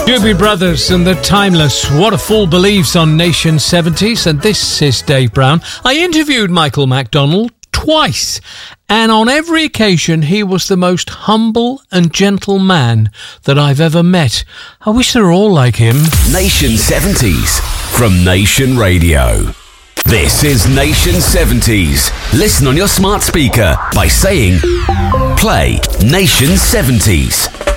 Doobie Brothers and the Timeless. What a Fool Believes on Nation 70s. And this is Dave Brown. I interviewed Michael McDonald twice, and on every occasion he was the most humble and gentle man that I've ever met. I wish they were all like him. Nation 70s from Nation Radio. This is Nation 70s. Listen on your smart speaker by saying, play Nation 70s.